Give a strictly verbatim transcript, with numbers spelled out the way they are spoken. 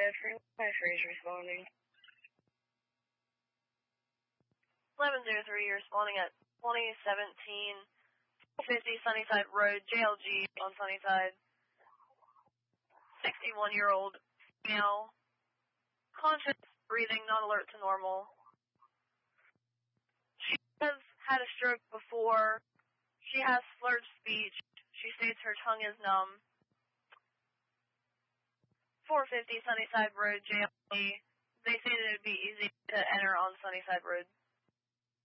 Jeffrey. Jeffrey is responding. eleven oh three, you're responding at twenty seventeen fifty Sunnyside Road, J L G on Sunnyside. sixty-one-year-old female, conscious, breathing, not alert to normal. She has had a stroke before. She has slurred speech. She states her tongue is numb. four fifty Sunnyside Road, J L G. They say that it would be easy to enter on Sunnyside Road.